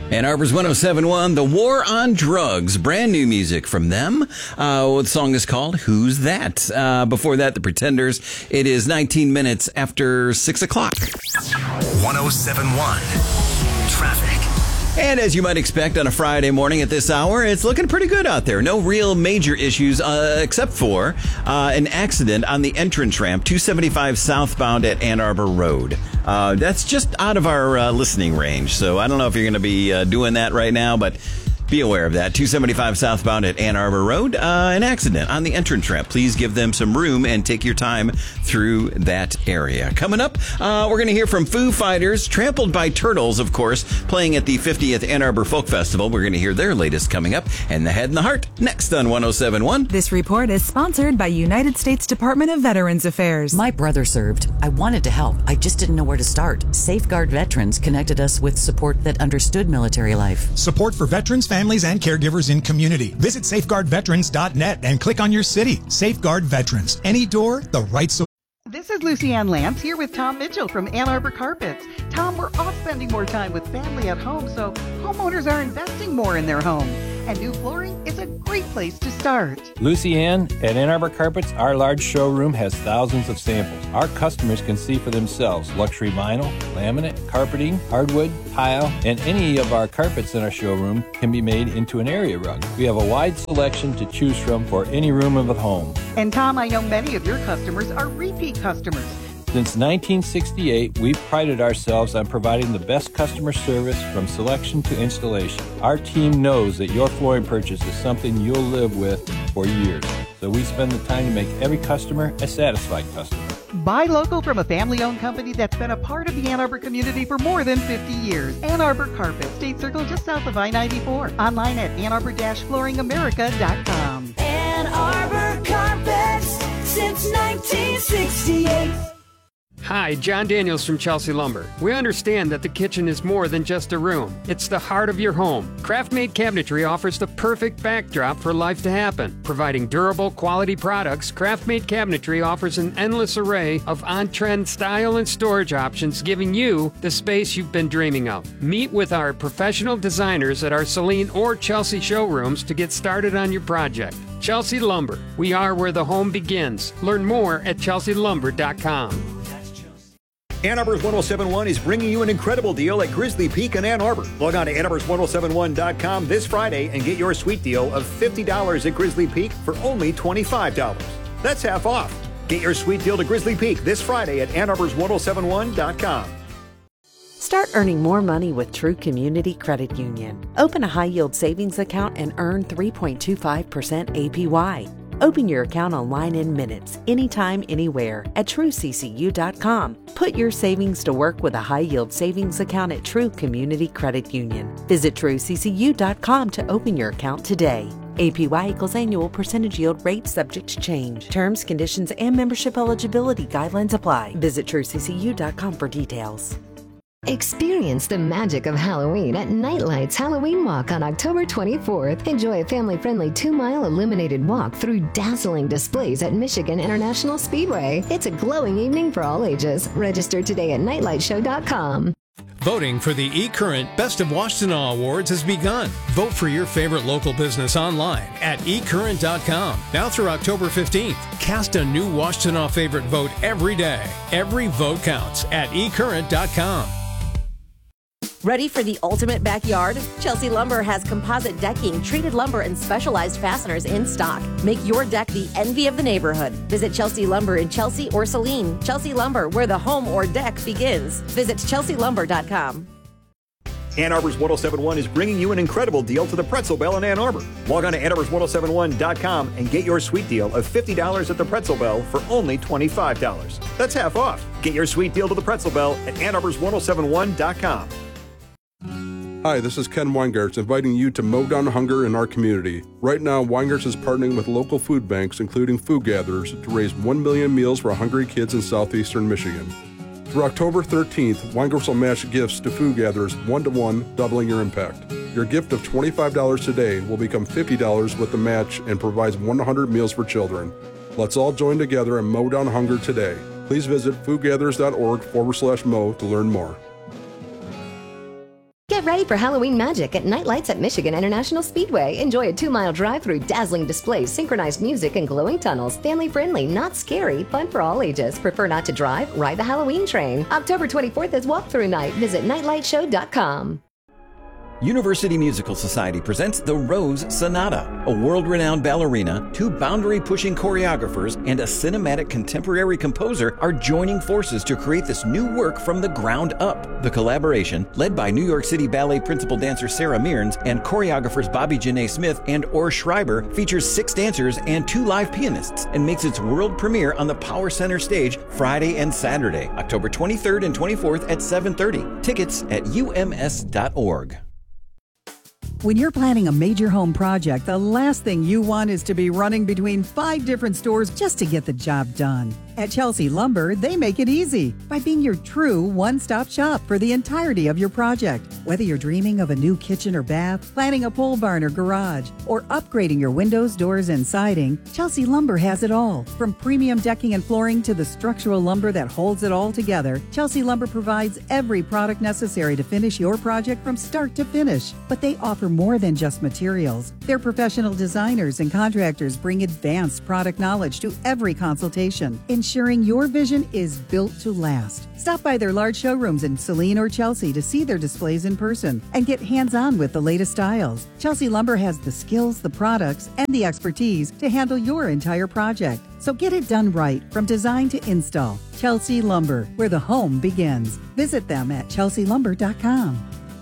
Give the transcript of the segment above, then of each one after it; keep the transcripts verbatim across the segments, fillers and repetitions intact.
Ann Arbor's one oh seven point one, The War on Drugs. Brand new music from them. Uh, the song is called Who's That? Uh, before that, The Pretenders. It is nineteen minutes after six o'clock. one oh seven point one Traffic. And as you might expect on a Friday morning at this hour, it's looking pretty good out there. No real major issues uh, except for uh, an accident on the entrance ramp, two seventy-five southbound at Ann Arbor Road. Uh, that's just out of our uh, listening range, so I don't know if you're going to be uh, doing that right now, but be aware of that. two seventy-five southbound at Ann Arbor Road, uh, an accident on the entrance ramp. Please give them some room and take your time through that area. Coming up, uh, we're going to hear from Foo Fighters, Trampled by Turtles, of course, playing at the fiftieth Ann Arbor Folk Festival. We're going to hear their latest coming up, and The Head and the Heart next on one oh seven point one. This report is sponsored by United States Department of Veterans Affairs. My brother served. I wanted to help. I just didn't know where to start. Safeguard Veterans connected us with support that understood military life. Support for veterans, families, and caregivers in community. Visit safeguard veterans dot net and click on your city. Safeguard Veterans. Any door, the right solution. This is Lucy Ann Lance here with Tom Mitchell from Ann Arbor Carpets. Tom, we're all spending more time with family at home, so homeowners are investing more in their home. And new flooring is a great place to start. Lucy Ann, at Ann Arbor Carpets, our large showroom has thousands of samples. Our customers can see for themselves luxury vinyl, laminate, carpeting, hardwood, tile, and any of our carpets in our showroom can be made into an area rug. We have a wide selection to choose from for any room of the home. And Tom, I know many of your customers are repeat customers. Since nineteen sixty-eight, we've prided ourselves on providing the best customer service from selection to installation. Our team knows that your flooring purchase is something you'll live with for years, so we spend the time to make every customer a satisfied customer. Buy local from a family-owned company that's been a part of the Ann Arbor community for more than fifty years. Ann Arbor Carpet, State Circle just south of I ninety-four. Online at ann arbor dash flooring america dot com. Ann Arbor Carpets since nineteen sixty-eight. Hi, John Daniels from Chelsea Lumber. We understand that the kitchen is more than just a room. It's the heart of your home. Craft-made cabinetry offers the perfect backdrop for life to happen. Providing durable, quality products, Craft-made cabinetry offers an endless array of on-trend style and storage options, giving you the space you've been dreaming of. Meet with our professional designers at our Saline or Chelsea showrooms to get started on your project. Chelsea Lumber. We are where the home begins. Learn more at chelsea lumber dot com. Ann Arbor's one oh seven point one is bringing you an incredible deal at Grizzly Peak in Ann Arbor. Log on to ann arbors one oh seven one dot com this Friday and get your sweet deal of fifty dollars at Grizzly Peak for only twenty-five dollars. That's half off. Get your sweet deal to Grizzly Peak this Friday at ann arbors one oh seven one dot com. Start earning more money with True Community Credit Union. Open a high-yield savings account and earn three point two five percent A P Y. Open your account online in minutes, anytime, anywhere at true c c u dot com. Put your savings to work with a high-yield savings account at True Community Credit Union. Visit true c c u dot com to open your account today. A P Y equals annual percentage yield rate subject to change. Terms, conditions, and membership eligibility guidelines apply. Visit true c c u dot com for details. Experience the magic of Halloween at Nightlight's Halloween Walk on October twenty-fourth. Enjoy a family-friendly two-mile illuminated walk through dazzling displays at Michigan International Speedway. It's a glowing evening for all ages. Register today at nightlight show dot com. Voting for the eCurrent Best of Washtenaw Awards has begun. Vote for your favorite local business online at e current dot com. Now through October fifteenth. Cast a new Washtenaw favorite vote every day. Every vote counts at e current dot com. Ready for the ultimate backyard? Chelsea Lumber has composite decking, treated lumber, and specialized fasteners in stock. Make your deck the envy of the neighborhood. Visit Chelsea Lumber in Chelsea or Saline. Chelsea Lumber, where the home or deck begins. Visit chelsea lumber dot com. Ann Arbor's one oh seven point one is bringing you an incredible deal to the Pretzel Bell in Ann Arbor. Log on to ann arbors one oh seven one dot com and get your sweet deal of fifty dollars at the Pretzel Bell for only twenty-five dollars. That's half off. Get your sweet deal to the Pretzel Bell at ann arbors one oh seven one dot com. Hi, this is Ken Weingartz inviting you to mow down hunger in our community. Right now, Weingartz is partnering with local food banks, including Food Gatherers, to raise one million meals for hungry kids in southeastern Michigan. Through October thirteenth, Weingartz will match gifts to Food Gatherers one-to-one, doubling your impact. Your gift of twenty-five dollars today will become fifty dollars with the match and provides one hundred meals for children. Let's all join together and mow down hunger today. Please visit food gatherers dot org forward slash mow to learn more. Get ready for Halloween magic at Night Lights at Michigan International Speedway. Enjoy a two-mile drive through dazzling displays, synchronized music, and glowing tunnels. Family-friendly, not scary, fun for all ages. Prefer not to drive? Ride the Halloween train. October twenty-fourth is walkthrough night. Visit nightlight show dot com. University Musical Society presents The Rose Sonata, a world-renowned ballerina, two boundary-pushing choreographers, and a cinematic contemporary composer are joining forces to create this new work from the ground up. The collaboration, led by New York City Ballet principal dancer Sarah Mearns and choreographers Bobby Janae Smith and Orr Schreiber, features six dancers and two live pianists and makes its world premiere on the Power Center stage Friday and Saturday, October twenty-third and twenty-fourth at seven thirty. Tickets at U M S dot org. When you're planning a major home project, the last thing you want is to be running between five different stores just to get the job done. At Chelsea Lumber, they make it easy by being your true one-stop shop for the entirety of your project. Whether you're dreaming of a new kitchen or bath, planning a pole barn or garage, or upgrading your windows, doors, and siding, Chelsea Lumber has it all. From premium decking and flooring to the structural lumber that holds it all together, Chelsea Lumber provides every product necessary to finish your project from start to finish. But they offer more than just materials. Their professional designers and contractors bring advanced product knowledge to every consultation, ensuring your vision is built to last. Stop by their large showrooms in Saline or Chelsea to see their displays in person and get hands-on with the latest styles. Chelsea Lumber has the skills, the products, and the expertise to handle your entire project. So get it done right from design to install. Chelsea Lumber, where the home begins. Visit them at chelsea lumber dot com.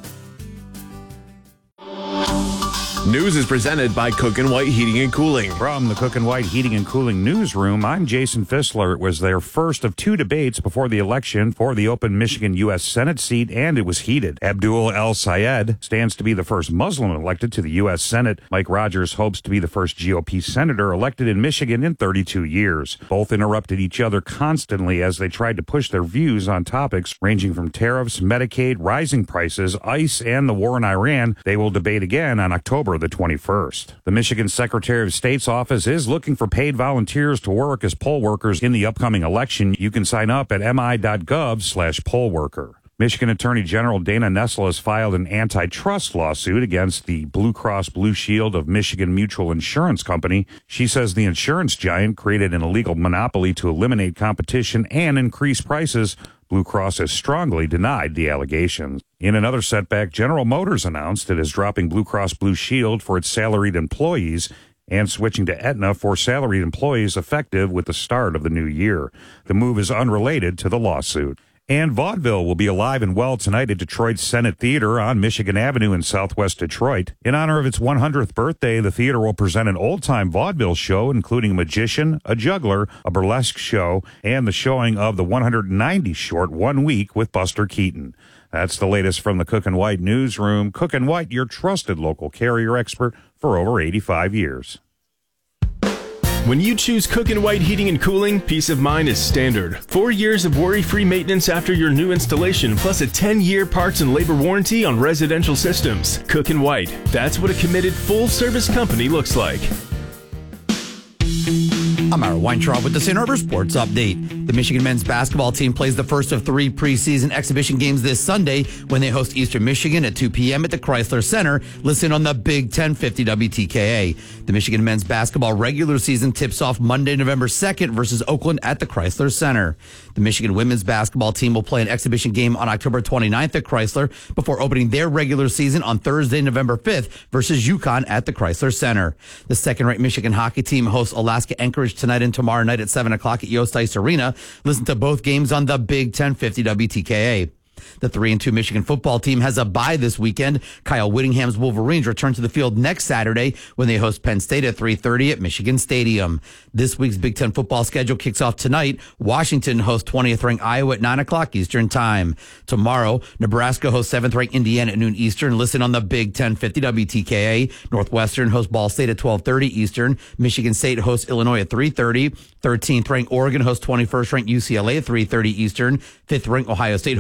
News is presented by Cook and White Heating and Cooling. From the Cook and White Heating and Cooling newsroom, I'm Jason Fissler. It was their first of two debates before the election for the open Michigan U S Senate seat, and it was heated. Abdul El Sayed stands to be the first Muslim elected to the U S Senate. Mike Rogers hopes to be the first G O P senator elected in Michigan in thirty-two years. Both interrupted each other constantly as they tried to push their views on topics ranging from tariffs, Medicaid, rising prices, ICE, and the war in Iran. They will debate again on October the twenty-first. The Michigan Secretary of State's office is looking for paid volunteers to work as poll workers in the upcoming election. You can sign up at m i dot gov slash poll worker. Michigan Attorney General Dana Nessel has filed an antitrust lawsuit against the Blue Cross Blue Shield of Michigan Mutual Insurance Company. She says the insurance giant created an illegal monopoly to eliminate competition and increase prices. Blue Cross has strongly denied the allegations. In another setback, General Motors announced it is dropping Blue Cross Blue Shield for its salaried employees and switching to Aetna for salaried employees effective with the start of the new year. The move is unrelated to the lawsuit. And vaudeville will be alive and well tonight at Detroit's Senate Theater on Michigan Avenue in southwest Detroit. In honor of its one hundredth birthday, the theater will present an old-time vaudeville show, including a magician, a juggler, a burlesque show, and the showing of the one hundred ninety short One Week with Buster Keaton. That's the latest from the Cook and White newsroom. Cook and White, your trusted local carrier expert for over eighty-five years. When you choose Cook and White Heating and Cooling, peace of mind is standard. Four years of worry-free maintenance after your new installation, plus a ten-year parts and labor warranty on residential systems. Cook and White, that's what a committed full-service company looks like. I'm Ira Weintraub with the Saint Arbor Sports Update. The Michigan men's basketball team plays the first of three preseason exhibition games this Sunday when they host Eastern Michigan at two p.m. at the Chrysler Center. Listen on the Big ten fifty W T K A. The Michigan men's basketball regular season tips off Monday, November second versus Oakland at the Chrysler Center. The Michigan women's basketball team will play an exhibition game on October twenty-ninth at Chrysler before opening their regular season on Thursday, November fifth versus UConn at the Chrysler Center. The second-rate Michigan hockey team hosts Alaska Anchorage tonight and tomorrow night at seven o'clock at Yost Ice Arena. Listen to both games on the Big ten fifty W T K A. The three and two Michigan football team has a bye this weekend. Kyle Whittingham's Wolverines return to the field next Saturday when they host Penn State at three thirty at Michigan Stadium. This week's Big Ten football schedule kicks off tonight. Washington hosts twentieth-ranked Iowa at nine o'clock Eastern Time. Tomorrow, Nebraska hosts seventh-ranked Indiana at noon Eastern. Listen on the Big Ten fifty W T K A. Northwestern hosts Ball State at twelve thirty Eastern. Michigan State hosts Illinois at three thirty. thirteenth-ranked Oregon hosts twenty-first-ranked U C L A at three thirty Eastern. fifth-ranked Ohio State hosts Maryland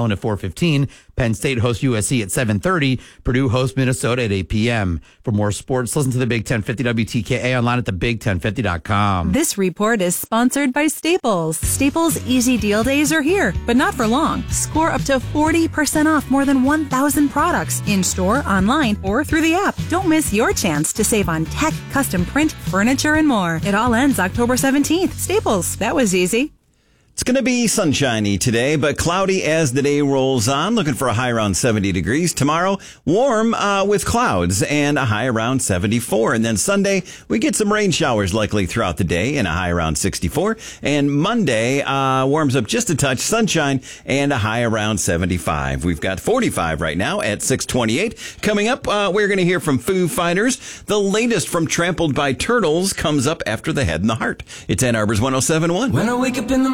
Maryland at four fifteen. Penn State hosts U S C at seven thirty. Purdue hosts Minnesota at eight p.m. For more sports, listen to the Big ten fifty W T K A online at the big ten fifty dot com. This report is sponsored by Staples. Staples Easy Deal Days are here, but not for long. Score up to forty percent off more than one thousand products in-store, online, or through the app. Don't miss your chance to save on tech, custom print, furniture, and more. It all ends October seventeenth. Staples. That was easy. It's going to be sunshiny today, but cloudy as the day rolls on. Looking for a high around seventy degrees. Tomorrow, warm uh, with clouds and a high around seventy-four. And then Sunday, we get some rain showers likely throughout the day and a high around sixty-four. And Monday uh, warms up just a touch, sunshine and a high around seventy-five. We've got forty-five right now at six twenty-eight. Coming up, uh, we're going to hear from Foo Fighters. The latest from Trampled by Turtles comes up after the Head and the Heart. It's Ann Arbor's one oh seven point one. When I wake up in the